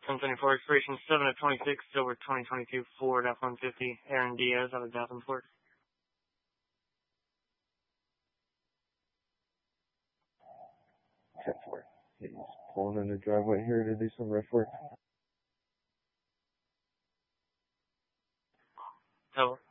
1024 expiration 7 of 26, silver 2022 Ford F-150, Aaron Diaz out of Davenport. 10-4. He's pulling in the driveway here to do some ref work. Tower.